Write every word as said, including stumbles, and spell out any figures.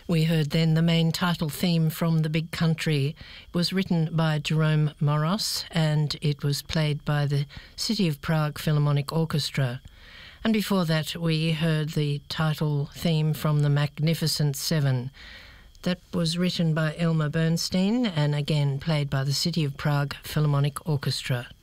We heard then the main title theme from The Big Country. It was written by Jerome Moros and it was played by the City of Prague Philharmonic Orchestra. And before that we heard the title theme from The Magnificent Seven. That was written by Elmer Bernstein and again played by the City of Prague Philharmonic Orchestra.